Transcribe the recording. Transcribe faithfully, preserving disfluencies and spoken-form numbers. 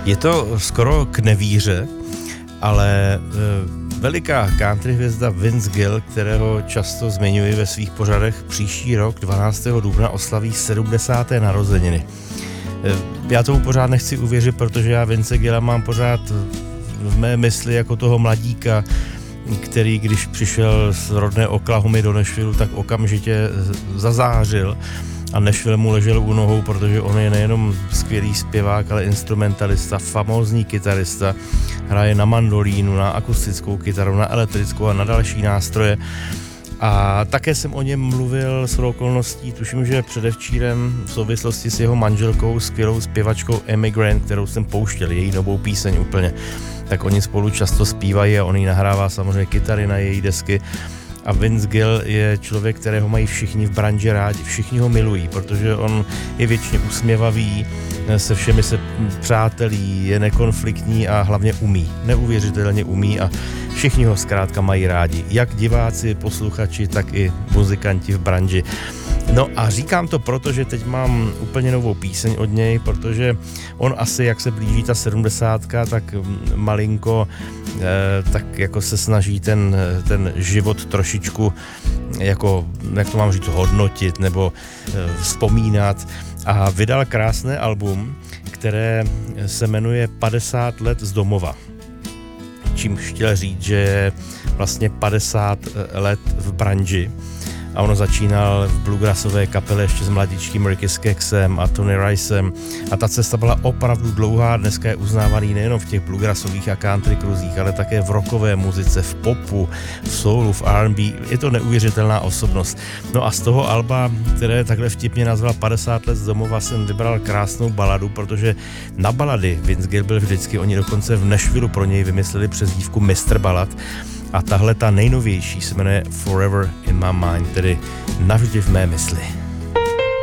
Je to skoro k nevíře, ale veliká country hvězda Vince Gill, kterého často zmiňuji ve svých pořadech, příští rok dvanáctého dubna oslaví sedmdesáté narozeniny. Já tomu pořád nechci uvěřit, protože já Vince Gilla mám pořád v mé mysli jako toho mladíka, který když přišel z rodné Oklahomy do Nashville, tak okamžitě zazářil a Nashville mu ležel u nohou, protože on je nejenom skvělý zpěvák, ale instrumentalista, famózní kytarista, hraje na mandolínu, na akustickou kytaru, na elektrickou a na další nástroje. A také jsem o něm mluvil s okolností, tuším, že předevčírem v souvislosti s jeho manželkou, skvělou zpěvačkou Amy Grant, kterou jsem pouštěl, její novou píseň úplně. Tak oni spolu často zpívají a on jí nahrává samozřejmě kytary na její desky. A Vince Gill je člověk, kterého mají všichni v branži rádi, všichni ho milují, protože on je věčně usměvavý, se všemi se přátelí, je nekonfliktní a hlavně umí, neuvěřitelně umí a všichni ho zkrátka mají rádi, jak diváci, posluchači, tak i muzikanti v branži. No a říkám to proto, že teď mám úplně novou píseň od něj, protože on asi, jak se blíží ta sedmdesátka, tak malinko eh, tak jako se snaží ten, ten život trošičku jako, jak to mám říct, hodnotit nebo eh, vzpomínat a vydal krásné album, které se jmenuje padesát let z domova. Čímž chtěl říct, že je vlastně padesát let v branži. A ono začínal v bluegrassové kapele ještě s mladičkým Ricky Skexem a Tony Ricem a ta cesta byla opravdu dlouhá, dneska je uznávaný nejenom v těch bluegrassových a country cruzích, ale také v rockové muzice, v popu, v soulu, v R and B, je to neuvěřitelná osobnost. No a z toho alba, které takhle vtipně nazval padesát let z domova, jsem vybral krásnou baladu, protože na balady Vince Gill byl vždycky, oni dokonce v Nashville pro něj vymysleli přezdívku mister Ballad. A tahle ta nejnovější se jmenuje Forever in My Mind, tedy navždy v mé mysli.